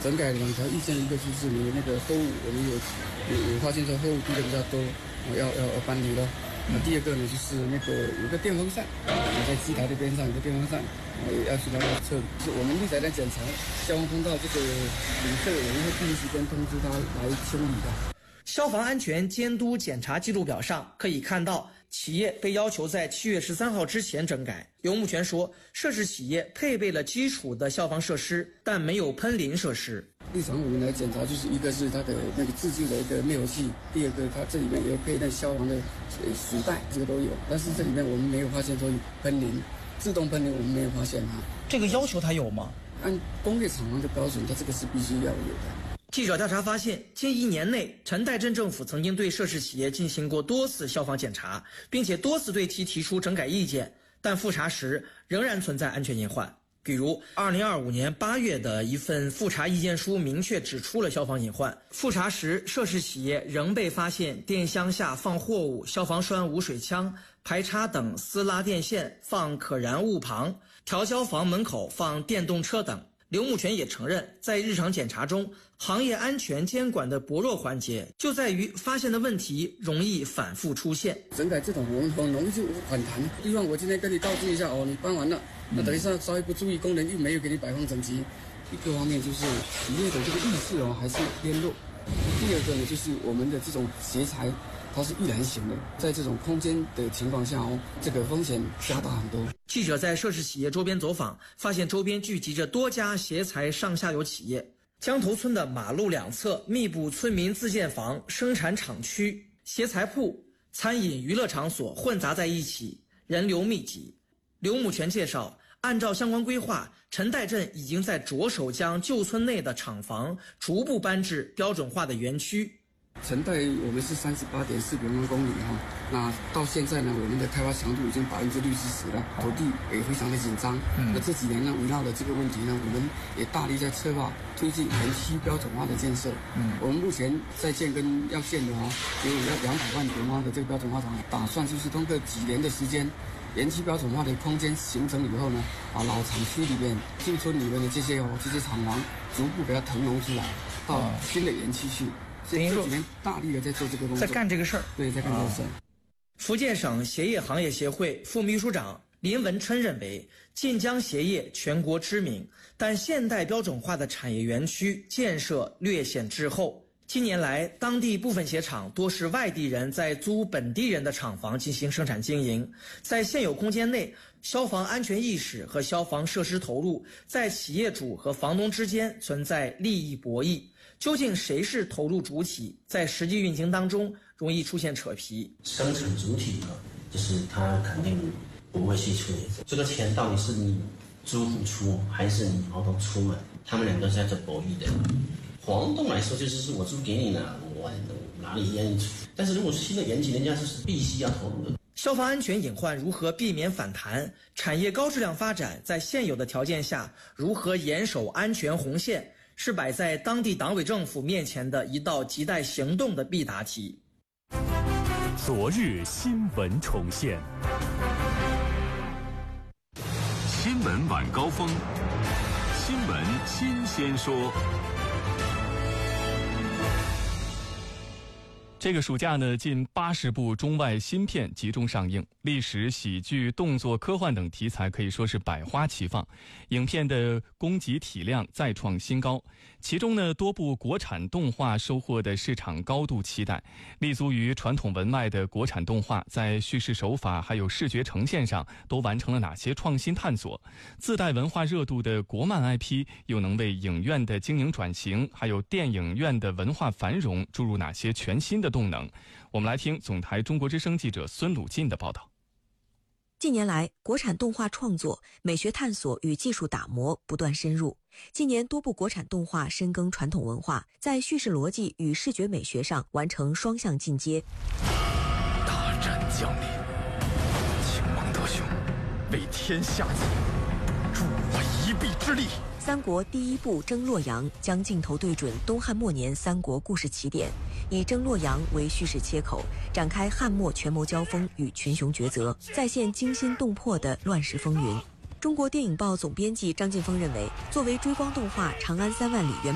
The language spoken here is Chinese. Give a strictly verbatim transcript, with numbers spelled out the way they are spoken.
整改两条意见，一个就是你那个货物，我们有有有发现说货物低的比较多，要要要搬离了。那第二个呢，就是那个有个电风扇，你在机台的边上有个电风扇，也要去那个测。是我们立在那检查消防通道这个旅客，我们会第一时间通知他来清理的。 消防安全监督检查记录表上可以看到，企业被要求在七月十三号之前整改。刘木全说，涉事企业配备了基础的消防设施，但没有喷淋设施。 日常我们来检查，就是一个是它的那个自制的一个灭火器，第二个它这里面也有配那消防的水袋，这个都有。但是这里面我们没有发现说喷淋，自动喷淋我们没有发现啊。 这个要求它有吗？ 按工业厂房的标准，它这个是必须要有的。 记者调查发现，近一年内，陈代镇政府曾经对涉事企业进行过多次消防检查，并且多次对其提出整改意见，但复查时仍然存在安全隐患。比如二零二五年八月的一份复查意见书明确指出了消防隐患。复查时，涉事企业仍被发现电箱下放货物、消防栓无水枪、排插等私拉电线放可燃物旁、调消防门口放电动车等。刘木全也承认，在日常检查中，行业安全监管的薄弱环节就在于发现的问题容易反复出现。 整改这种我们很容易就反弹。希望我今天跟你告知一下哦，你搬完了，那等一下稍微不注意，工人又没有给你摆放整齐。一个方面就是企业的这个意识哦还是偏弱。第二个呢，就是我们的这种协材，它是易燃型的，在这种空间的情况下哦，这个风险加大很多。 记者在涉事企业周边走访，发现周边聚集着多家协材上下游企业。江头村的马路两侧密布村民自建房、生产厂区、协材铺、餐饮娱乐场所混杂在一起，人流密集。刘木全介绍，按照相关规划，陈代镇已经在着手将旧村内的厂房逐步搬至标准化的园区。 陈代我们是三十八点四平方公里哈，那到现在呢，我们的开发强度已经百分之六七十了，土地也非常的紧张。嗯，那这几年呢，围绕着这个问题呢，我们也大力在策划推进园区标准化的建设。嗯，我们目前在建跟要建的哈，有要两百万平方的这个标准化厂，打算就是通过几年的时间，园区标准化的空间形成以后呢，把老厂区里面、旧村里面的这些哦这些厂房逐步给它腾挪出来，到新的园区去。这几年大力的在做这个工作， 在干这个事儿。 对，在干这个事儿。 福建省鞋业行业协会副秘书长林文琛认为，晋江鞋业全国知名，但现代标准化的产业园区建设略显滞后。近年来，当地部分鞋厂多是外地人在租本地人的厂房进行生产经营，在现有空间内，消防安全意识和消防设施投入在企业主和房东之间存在利益博弈。究竟谁是投入主体，在实际运行当中容易出现扯皮。 生产主体呢，就是他肯定不会去处理这个钱到底是你租户出还是你房东出嘛，他们两个在这博弈的。房东来说就是我租给你了，我哪里愿意出，但是如果是新的园区，人家是必须要投入的。 消防安全隐患如何避免反弹？产业高质量发展在现有的条件下如何严守安全红线，是摆在当地党委政府面前的一道亟待行动的必答题。 昨日新闻重现，新闻晚高峰，新闻新鲜说。这个暑假呢，近八十部中外新片集中上映，历史、喜剧、动作、科幻等题材可以说是百花齐放，影片的供给体量再创新高。其中呢，多部国产动画收获的市场高度期待。立足于传统文脉的国产动画，在叙事手法还有视觉呈现上都完成了哪些创新探索？自带文化热度的国漫 I P 又能为影院的经营转型，还有电影院的文化繁荣注入哪些全新的动能？我们来听总台中国之声记者孙鲁进的报道。 近年来，国产动画创作、美学探索与技术打磨不断深入。近年多部国产动画深耕传统文化，在叙事逻辑与视觉美学上完成双向进阶。 大战降临，请蒙德兄为天下计，助我一臂之力。 三国第一部征洛阳将镜头对准东汉末年三国故事起点，以征洛阳为叙事切口，展开汉末权谋交锋与群雄抉择，再现惊心动魄的乱世风云。中国电影报总编辑张劲峰认为，作为追光动画《长安三万里》原